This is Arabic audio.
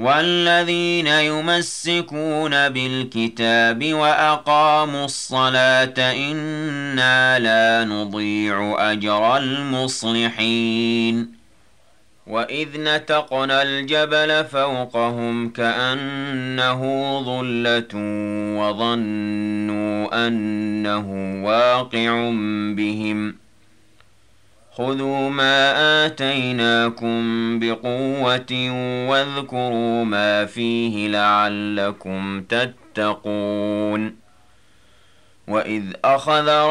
والذين يمسكون بالكتاب وأقاموا الصلاة إنا لا نضيع أجر المصلحين وإذ نتقنا الجبل فوقهم كأنه ظلة وظنوا أنه واقع بهم خذوا ما آتيناكم بقوة واذكروا ما فيه لعلكم تتقون وإذ أخذ